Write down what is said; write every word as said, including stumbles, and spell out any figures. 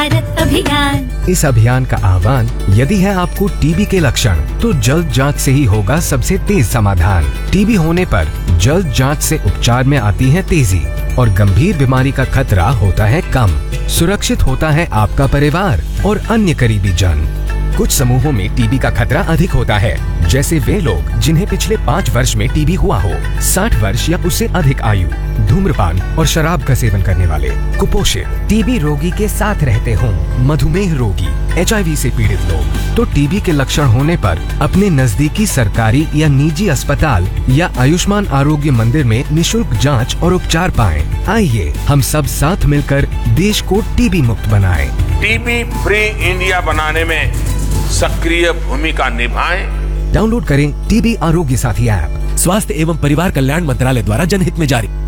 भारत अभियान। इस अभियान का आह्वान यदि है आपको टीबी के लक्षण तो जल्द जांच से ही होगा सबसे तेज समाधान। टीबी होने पर जल्द जांच से उपचार में आती है तेजी और गंभीर बीमारी का खतरा होता है कम। सुरक्षित होता है आपका परिवार और अन्य करीबी जन। कुछ समूहों में टीबी का खतरा अधिक होता है, जैसे वे लोग जिन्हें पिछले पाँच वर्ष में टीबी हुआ हो, साठ वर्ष या उससे अधिक आयु, धूम्रपान और शराब का सेवन करने वाले, कुपोषित, टीबी रोगी के साथ रहते हों, मधुमेह रोगी, एचआईवी से पीड़ित लोग। तो टीबी के लक्षण होने पर अपने नजदीकी सरकारी या निजी अस्पताल या आयुष्मान आरोग्य मंदिर में निशुल्क जांच और उपचार पाएं। आइए हम सब साथ मिलकर देश को टीबी मुक्त बनाएं। टीबी फ्री इंडिया बनाने में सक्रिय भूमिका निभाएं। डाउनलोड करें टीबी आरोग्य साथी ऐप। स्वास्थ्य एवं परिवार कल्याण मंत्रालय द्वारा जनहित में जारी।